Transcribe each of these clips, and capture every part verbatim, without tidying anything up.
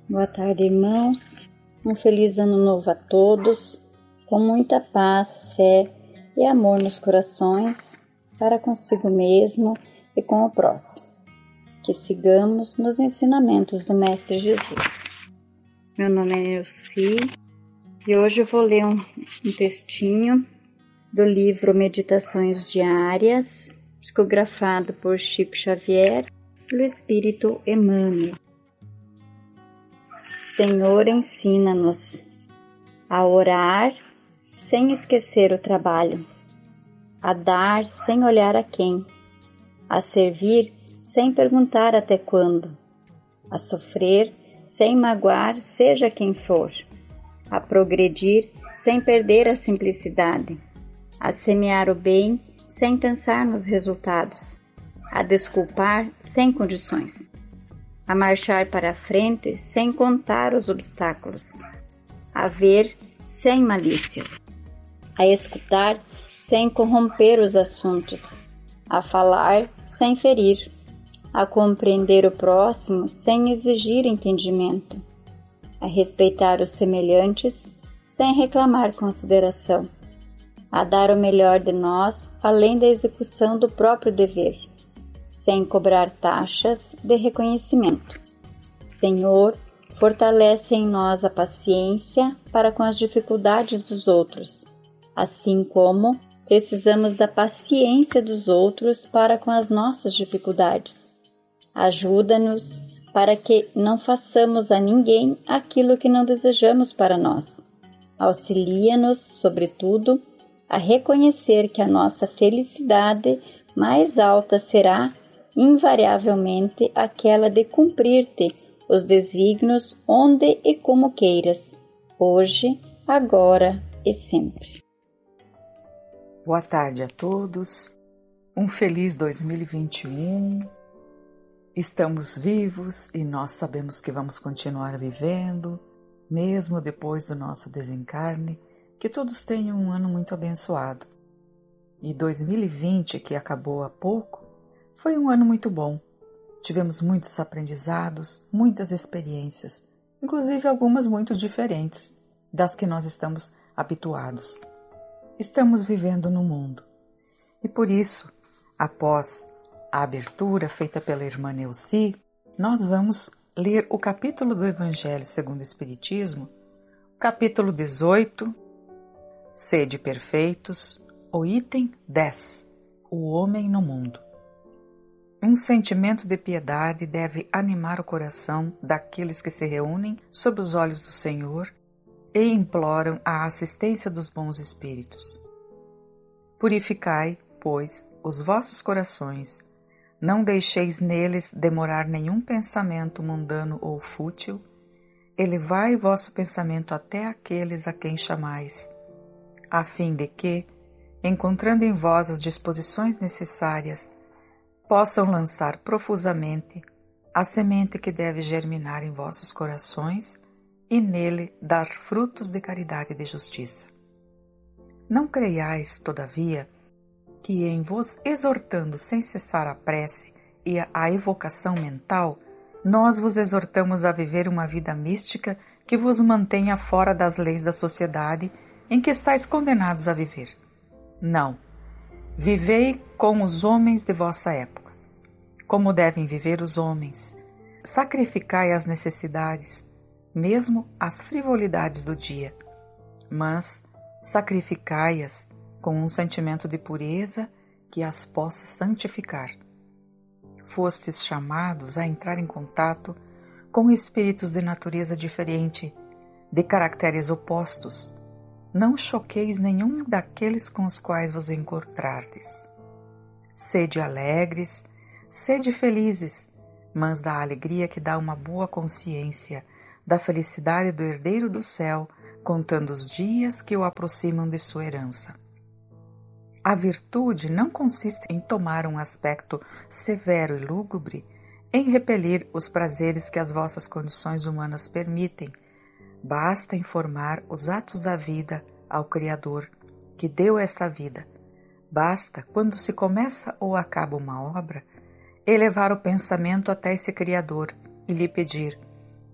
Boa tarde, irmãos. Um feliz ano novo a todos, com muita paz, fé e amor nos corações, para consigo mesmo e com o próximo. Que sigamos nos ensinamentos do Mestre Jesus. Meu nome é Neuci e hoje eu vou ler um, um textinho do livro Meditações Diárias, psicografado por Chico Xavier, pelo Espírito Emmanuel. Senhor, ensina-nos a orar sem esquecer o trabalho, a dar sem olhar a quem, a servir sem perguntar até quando, a sofrer sem magoar seja quem for, a progredir sem perder a simplicidade, a semear o bem sem pensar nos resultados, a desculpar sem condições, a marchar para a frente sem contar os obstáculos, a ver sem malícias, a escutar sem corromper os assuntos, a falar sem ferir, a compreender o próximo sem exigir entendimento, a respeitar os semelhantes sem reclamar consideração, a dar o melhor de nós além da execução do próprio dever, sem cobrar taxas de reconhecimento. Senhor, fortalece em nós a paciência para com as dificuldades dos outros, assim como precisamos da paciência dos outros para com as nossas dificuldades. Ajuda-nos para que não façamos a ninguém aquilo que não desejamos para nós. Auxilia-nos, sobretudo, a reconhecer que a nossa felicidade mais alta será invariavelmente aquela de cumprir-te os desígnios onde e como queiras, hoje, agora e sempre. Boa tarde a todos, um feliz dois mil e vinte e um, estamos vivos e nós sabemos que vamos continuar vivendo, mesmo depois do nosso desencarne, que todos tenham um ano muito abençoado. E dois mil e vinte, que acabou há pouco, foi um ano muito bom. Tivemos muitos aprendizados, muitas experiências, inclusive algumas muito diferentes das que nós estamos habituados. Estamos vivendo no mundo. E por isso, após a abertura feita pela irmã Neuci, nós vamos ler o capítulo do Evangelho segundo o Espiritismo, capítulo dezoito, Sede perfeitos, o item dez, o homem no mundo. Um sentimento de piedade deve animar o coração daqueles que se reúnem sob os olhos do Senhor e imploram a assistência dos bons espíritos. Purificai, pois, os vossos corações, não deixeis neles demorar nenhum pensamento mundano ou fútil, elevai vosso pensamento até aqueles a quem chamais, a fim de que, encontrando em vós as disposições necessárias, possam lançar profusamente a semente que deve germinar em vossos corações e nele dar frutos de caridade e de justiça. Não creiais, todavia, que em vos exortando sem cessar a prece e a evocação mental, nós vos exortamos a viver uma vida mística que vos mantenha fora das leis da sociedade em que estáis condenados a viver. Não. Vivei com os homens de vossa época, como devem viver os homens. Sacrificai as necessidades, mesmo as frivolidades do dia, mas sacrificai-as com um sentimento de pureza que as possa santificar. Fostes chamados a entrar em contato com espíritos de natureza diferente, de caracteres opostos. Não choqueis nenhum daqueles com os quais vos encontrardes. Sede alegres, sede felizes, mas da alegria que dá uma boa consciência, da felicidade do herdeiro do céu, contando os dias que o aproximam de sua herança. A virtude não consiste em tomar um aspecto severo e lúgubre, em repelir os prazeres que as vossas condições humanas permitem. Basta informar os atos da vida ao Criador, que deu esta vida. Basta, quando se começa ou acaba uma obra, elevar o pensamento até esse Criador e lhe pedir: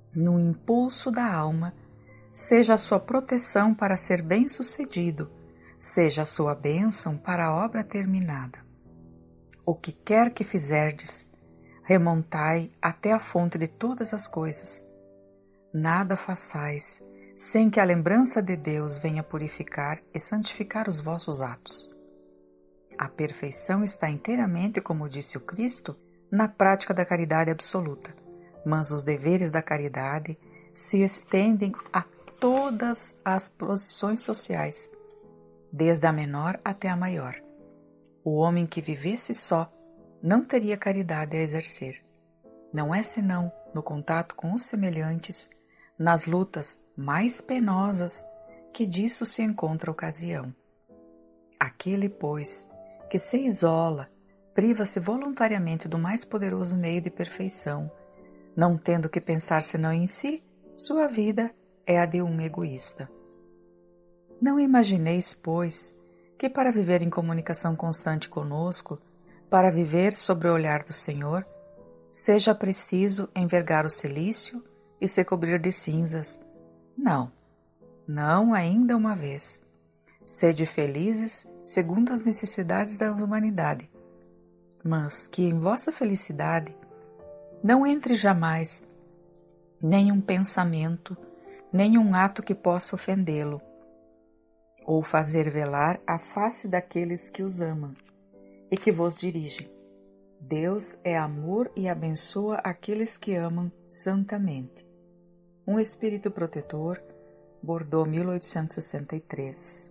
no impulso da alma, seja a sua proteção para ser bem-sucedido, seja a sua bênção para a obra terminada. O que quer que fizerdes, remontai até a fonte de todas as coisas. Nada façais sem que a lembrança de Deus venha purificar e santificar os vossos atos. A perfeição está inteiramente, como disse o Cristo, na prática da caridade absoluta, mas os deveres da caridade se estendem a todas as posições sociais, desde a menor até a maior. O homem que vivesse só não teria caridade a exercer. Não é senão no contato com os semelhantes, nas lutas mais penosas, que disso se encontra ocasião. Aquele, pois, que se isola, priva-se voluntariamente do mais poderoso meio de perfeição, não tendo que pensar senão em si, sua vida é a de um egoísta. Não imagineis, pois, que para viver em comunicação constante conosco, para viver sobre o olhar do Senhor, seja preciso envergar o cilício e se cobrir de cinzas. Não, não ainda uma vez. Sede felizes segundo as necessidades da humanidade, mas que em vossa felicidade não entre jamais nenhum pensamento, nenhum ato que possa ofendê-lo, ou fazer velar a face daqueles que os amam e que vos dirigem. Deus é amor e abençoa aqueles que amam santamente. Um Espírito Protetor, Bordeaux, mil oitocentos e sessenta e três.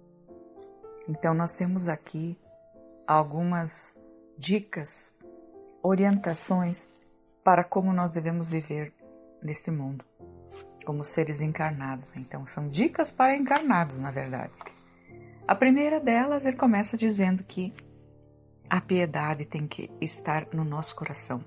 Então nós temos aqui algumas dicas, orientações para como nós devemos viver neste mundo, como seres encarnados. Então são dicas para encarnados, na verdade. A primeira delas, ele começa dizendo que a piedade tem que estar no nosso coração.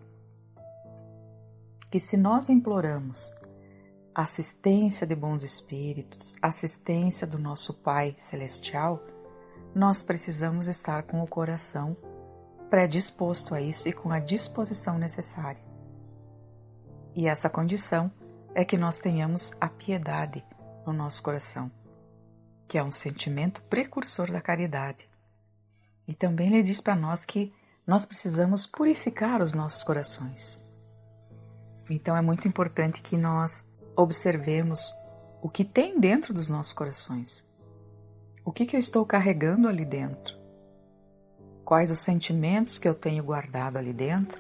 Que se nós imploramos assistência de bons espíritos, assistência do nosso Pai Celestial, nós precisamos estar com o coração predisposto a isso e com a disposição necessária. E essa condição é que nós tenhamos a piedade no nosso coração, que é um sentimento precursor da caridade. E também ele diz para nós que nós precisamos purificar os nossos corações. Então é muito importante que nós observemos o que tem dentro dos nossos corações. O que, que eu estou carregando ali dentro? Quais os sentimentos que eu tenho guardado ali dentro?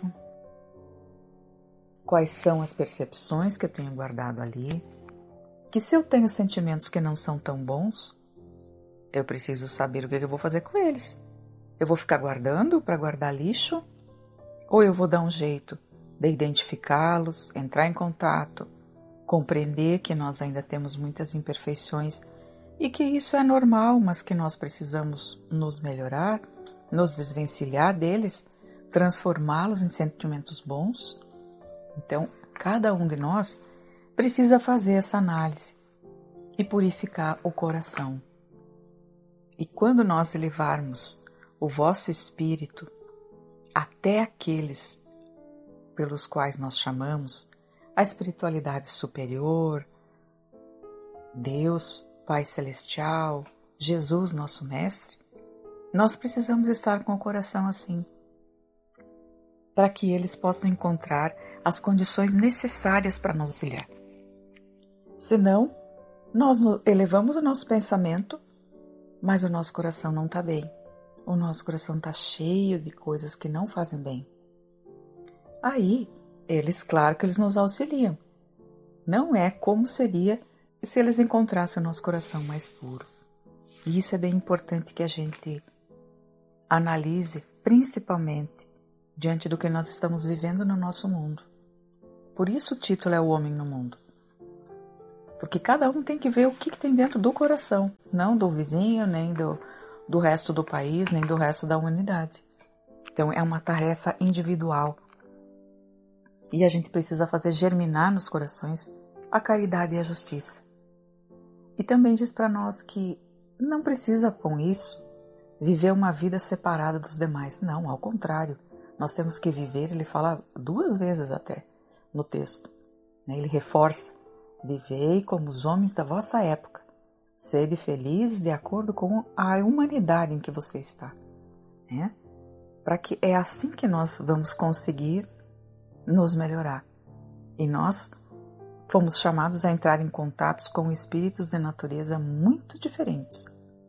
Quais são as percepções que eu tenho guardado ali? Que se eu tenho sentimentos que não são tão bons, eu preciso saber o que eu vou fazer com eles. Eu vou ficar guardando para guardar lixo? Ou eu vou dar um jeito de identificá-los, entrar em contato, compreender que nós ainda temos muitas imperfeições e que isso é normal, mas que nós precisamos nos melhorar, nos desvencilhar deles, transformá-los em sentimentos bons? Então, cada um de nós precisa fazer essa análise e purificar o coração. E quando nós elevarmos o vosso espírito até aqueles pelos quais nós chamamos a espiritualidade superior, Deus, Pai Celestial, Jesus, nosso Mestre, nós precisamos estar com o coração assim, para que eles possam encontrar as condições necessárias para nos auxiliar. Senão, nós elevamos o nosso pensamento, mas o nosso coração não está bem. O nosso coração está cheio de coisas que não fazem bem. Aí, eles, claro que eles nos auxiliam. Não é como seria se eles encontrassem o nosso coração mais puro. E isso é bem importante que a gente analise, principalmente diante do que nós estamos vivendo no nosso mundo. Por isso o título é O Homem no Mundo. Porque cada um tem que ver o que, que tem dentro do coração, não do vizinho, nem do, do resto do país, nem do resto da humanidade. Então é uma tarefa individual. E a gente precisa fazer germinar nos corações a caridade e a justiça. E também diz para nós que não precisa, com isso, viver uma vida separada dos demais. Não, ao contrário. Nós temos que viver, ele fala duas vezes até no texto, Ele reforça: vivei como os homens da vossa época, sede felizes de acordo com a humanidade em que você está. Né? Para que é assim que nós vamos conseguir nos melhorar. E nós fomos chamados a entrar em contatos com espíritos de natureza muito diferentes.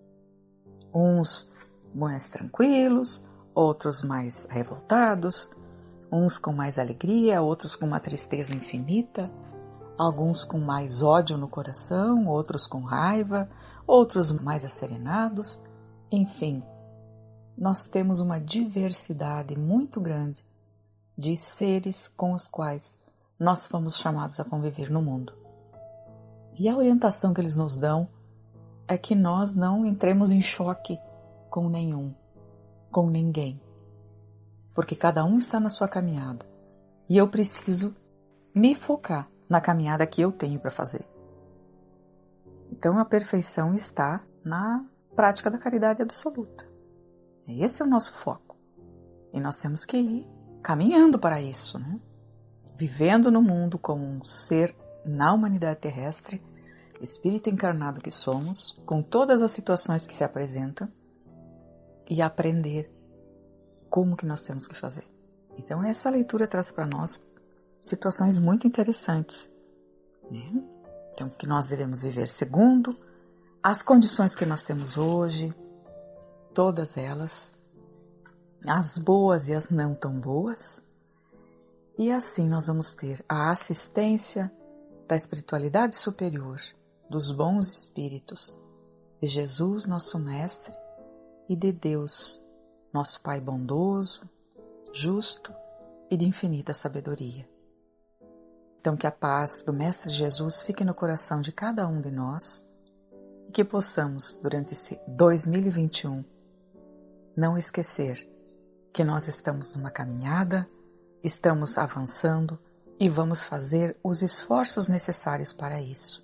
Uns mais tranquilos, outros mais revoltados, uns com mais alegria, outros com uma tristeza infinita, alguns com mais ódio no coração, outros com raiva, outros mais asserenados. Enfim, nós temos uma diversidade muito grande de seres com os quais nós fomos chamados a conviver no mundo. E a orientação que eles nos dão é que nós não entremos em choque com nenhum, com ninguém, porque cada um está na sua caminhada e eu preciso me focar na caminhada que eu tenho para fazer. Então a perfeição está na prática da caridade absoluta. Esse é o nosso foco e nós temos que ir caminhando para isso, né? Vivendo no mundo como um ser na humanidade terrestre, espírito encarnado que somos, com todas as situações que se apresentam, e aprender como que nós temos que fazer. Então essa leitura traz para nós situações muito interessantes, né? Então que nós devemos viver segundo as condições que nós temos hoje, todas elas, as boas e as não tão boas, e assim nós vamos ter a assistência da espiritualidade superior, dos bons espíritos, de Jesus, nosso Mestre, e de Deus, nosso Pai bondoso, justo e de infinita sabedoria. Então que a paz do Mestre Jesus fique no coração de cada um de nós e que possamos, durante esse dois mil e vinte e um, não esquecer que nós estamos numa caminhada, estamos avançando e vamos fazer os esforços necessários para isso.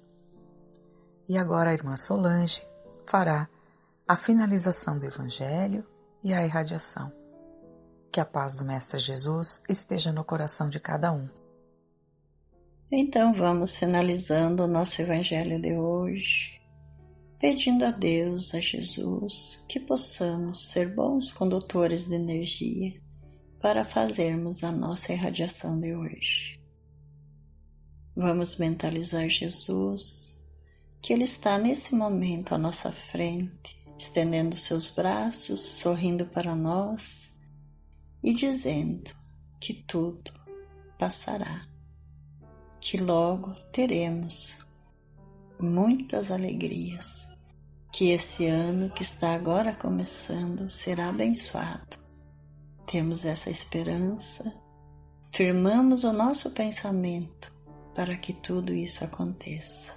E agora a irmã Solange fará a finalização do Evangelho e a irradiação. Que a paz do Mestre Jesus esteja no coração de cada um. Então vamos finalizando o nosso Evangelho de hoje, pedindo a Deus, a Jesus, que possamos ser bons condutores de energia para fazermos a nossa irradiação de hoje. Vamos mentalizar Jesus, que Ele está nesse momento à nossa frente, estendendo seus braços, sorrindo para nós e dizendo que tudo passará, que logo teremos muitas alegrias, que esse ano que está agora começando será abençoado. Temos essa esperança, firmamos o nosso pensamento para que tudo isso aconteça.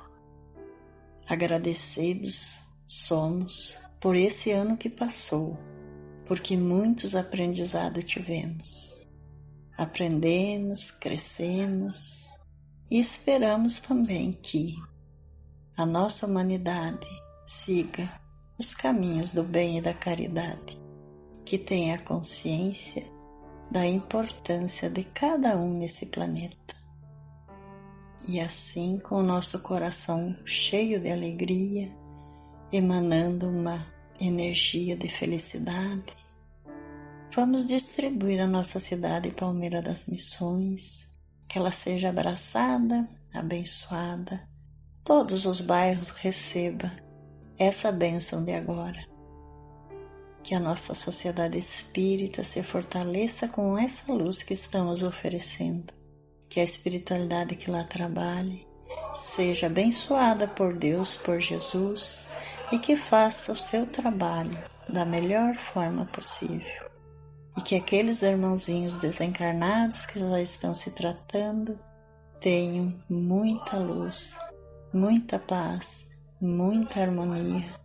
Agradecidos somos por esse ano que passou, porque muitos aprendizados tivemos. Aprendemos, crescemos e esperamos também que a nossa humanidade siga os caminhos do bem e da caridade, que tenha a consciência da importância de cada um nesse planeta. E assim, com o nosso coração cheio de alegria, emanando uma energia de felicidade, vamos distribuir a nossa cidade Palmeira das Missões, que ela seja abraçada, abençoada, todos os bairros recebam essa bênção de agora. Que a nossa sociedade espírita se fortaleça com essa luz que estamos oferecendo. Que a espiritualidade que lá trabalhe seja abençoada por Deus, por Jesus, e que faça o seu trabalho da melhor forma possível. E que aqueles irmãozinhos desencarnados que já estão se tratando tenham muita luz, muita paz, muita harmonia